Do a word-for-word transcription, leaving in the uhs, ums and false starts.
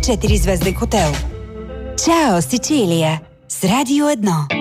четири звезден хотел. Чао, Сицилия! С Радио едно.